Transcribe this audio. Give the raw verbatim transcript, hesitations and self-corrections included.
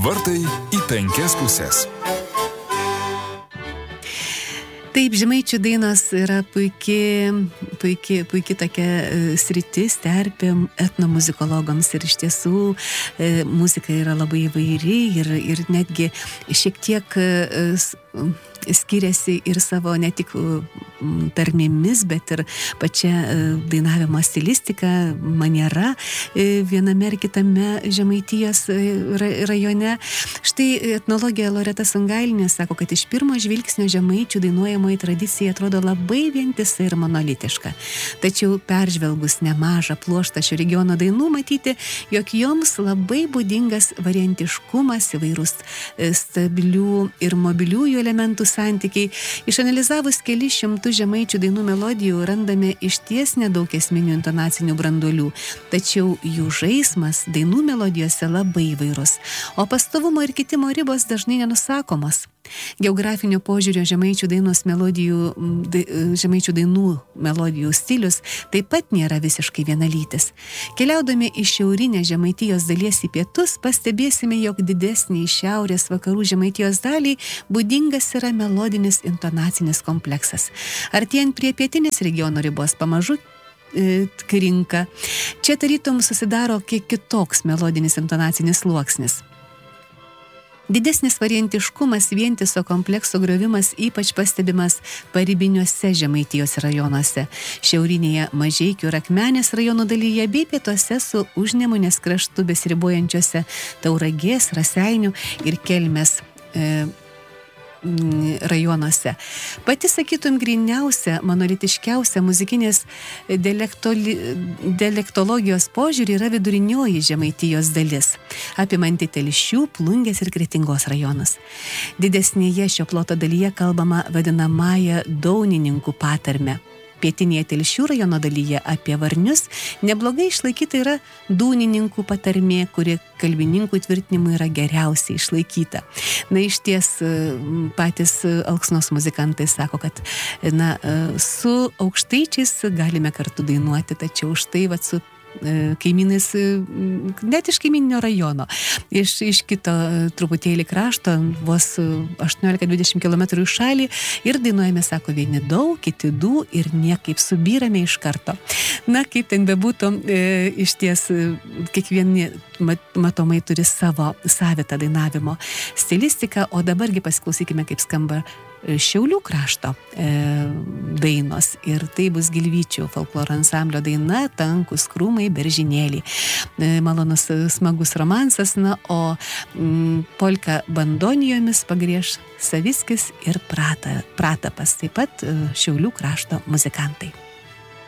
Vartai į penkias pusės. Taip, žemaičių dainos yra puikiai, puikiai, puikiai tokia sritis, terpė etnomuzikologams ir iš tiesų e, muzika yra labai įvairi ir, ir netgi šiek tiek e, skiriasi ir savo ne tik tarmėmis, bet ir pačia dainavimo stilistika, maniera viename ar kitame Žemaitijos rajone. Štai etnologė Loreta Sungailinė sako, kad iš pirmo žvilgsnio žemaičių dainuojamoji tradicija atrodo labai vientisa ir monolitiška. Tačiau peržvelgus nemažą pluoštą šio regiono dainų matyti, jog joms labai būdingas variantiškumas, įvairūs stabilių ir mobiliųjų elementų santykiai. Išanalizavus keli šimtų žemaičių dainų melodijų randame išties nedaug esminių intonacinių branduolių, tačiau jų žaismas dainų melodijose labai įvairus, o pastovumo ir kitimo ribos dažnai nenusakomos. Geografinio požiūrio žemaičių dainos melodijų, žemaičių dainų melodijų stilius taip pat nėra visiškai vienalytis. Keliaudami iš šiaurinės Žemaitijos dalies į pietus, pastebėsime, jog didesnį iš šiaurės vakarų Žemaitijos dalį būdingas yra melodinis intonacinis kompleksas. Artėjant prie pietinės regiono ribos pamažu e, krinka. Čia tarytum susidaro kiek kitoks melodinis intonacinis sluoksnis. Didesnis variantiškumas, vientiso komplekso griovimas ypač pastebimas paribiniuose Žemaitijos rajonuose, šiaurinėje Mažeikių ir Akmenės rajonų dalyje bei pietuose su Užnemunės kraštu besiribojančiuose Tauragės, Raseinių ir Kelmės e, rajonuose. Pati, sakytum, griniausia, monolitiškiausia muzikinės dialektoli, dialektologijos požiūrį yra vidurinioji Žemaitijos dalis, apimanti Telšių, Plungės ir Kretingos rajonus. Didesnėje šio ploto dalyje kalbama vadinamąją daunininkų patarmę. Pietinėje Telšių rajono dalyje apie varnius neblogai išlaikyta yra dūnininkų patarmė, kuri kalbininkų tvirtinimui yra geriausiai išlaikyta. Na, iš ties patys Alksnos muzikantai sako, kad na, su aukštaičiais galime kartu dainuoti, tačiau štai vat su kaimynais, net iš kaimyninio rajono, iš, iš kito truputėlį krašto, vos aštuoniolika dvidešimt kilometrų į šalį ir dainuojame, sako, vieni daug, kiti du ir niekaip subyrame iš karto. Na, kaip ten bebūtų, e, iš ties kiekvieni mat, matomai turi savo savitą dainavimo stilistiką, o dabargi pasiklausykime, kaip skamba Šiaulių krašto e, dainos ir tai bus Gilvyčių folkloro ansamblio daina Tankus krūmai beržinėlį. E, malonus smagus romansas, na, o m, polka bandonijomis pagrieš Savickis ir Prata, Pratapas, taip pat e, Šiaulių krašto muzikantai.